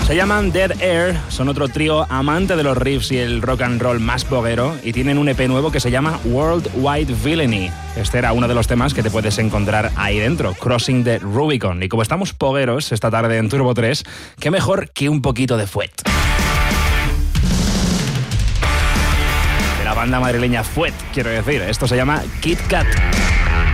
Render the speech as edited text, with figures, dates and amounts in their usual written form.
Se llaman Dead Air, son otro trío amante de los riffs y el rock and roll más poguero y tienen un EP nuevo que se llama Worldwide Villainy. Este era uno de los temas que te puedes encontrar ahí dentro, Crossing the Rubicon. Y como estamos pogueros esta tarde en Turbo 3, qué mejor que un poquito de Fuet. De la banda madrileña Fuet, quiero decir. Esto se llama Kit Kat.